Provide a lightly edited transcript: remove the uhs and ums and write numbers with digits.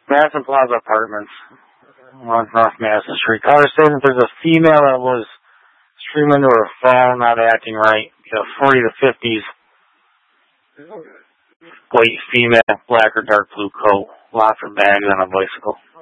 Madison Plaza Apartments on North Madison Street. Caller saying that there's a female that was streaming to her phone, not acting right. 40 to 50s. White female, black or dark blue coat. Lots of bags on a bicycle.